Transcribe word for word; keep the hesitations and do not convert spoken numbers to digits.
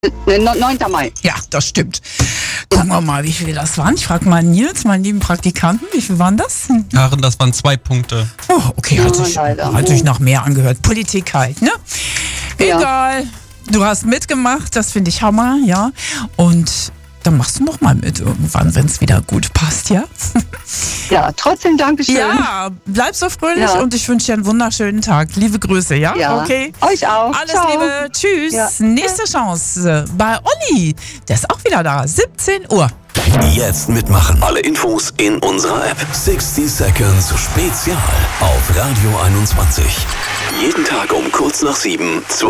neunter Mai. Ja, das stimmt. Gucken wir mal, wie viele das waren. Ich frage mal Nils, meinen lieben Praktikanten, wie viel waren das? Karin, das waren zwei Punkte. Oh, okay, hat Oh, sich, leider. hat sich noch mehr angehört. Politik halt, ne? Ja. Egal. Du hast mitgemacht, das finde ich Hammer, ja. Und dann machst du noch mal mit irgendwann, wenn es wieder gut passt, ja? Ja, trotzdem Dankeschön. Ja, bleib so fröhlich Ja. und ich wünsche dir einen wunderschönen Tag. Liebe Grüße, ja? Ja. Okay. Euch auch. Alles Ciao. Liebe, tschüss. Ja. Nächste Chance bei Olli. Der ist auch wieder da. siebzehn Uhr. Jetzt mitmachen. Alle Infos in unserer App. sechzig Seconds Spezial auf Radio einundzwanzig. Jeden Tag um kurz nach sieben zur